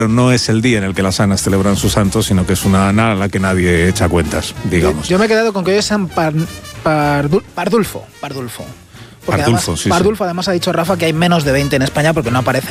no es el día en el que las Anas celebran su santo, sino que es una Ana a la que nadie echa cuentas, digamos. Yo me he quedado con que hoy es San Pardulfo. Porque Pardulfo, además, sí, Pardulfo, además ha dicho Rafa que hay menos de 20 en España porque no aparece